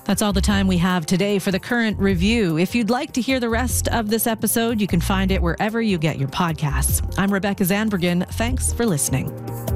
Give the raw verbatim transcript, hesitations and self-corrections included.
That's all the time we have today for the Current Review. If you'd like to hear the rest of this episode, you can find it wherever you get your podcasts. I'm Rebecca Zandbergen. Thanks for listening.